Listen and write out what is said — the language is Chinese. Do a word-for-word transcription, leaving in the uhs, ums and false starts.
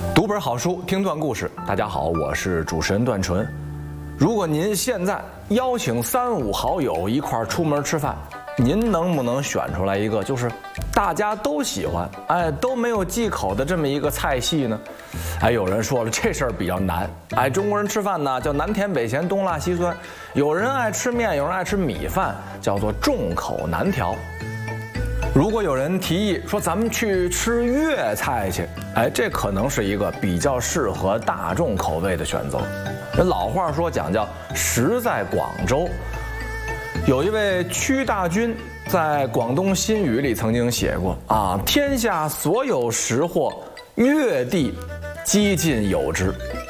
读本好书，听段故事。大家好，我是主持人段纯。如果您现在邀请三五好友一块儿出门吃饭，您能不能选出来一个就是大家都喜欢，哎，都没有忌口的这么一个菜系呢？哎，有人说了，这事儿比较难。哎，中国人吃饭呢叫南甜北咸东辣西酸，有人爱吃面，有人爱吃米饭，叫做众口难调。如果有人提议说咱们去吃粤菜去，哎，这可能是一个比较适合大众口味的选择。人老话说讲叫食在广州，有一位屈大均在《广东新语》里曾经写过啊，天下所有食货，粤地几近有之。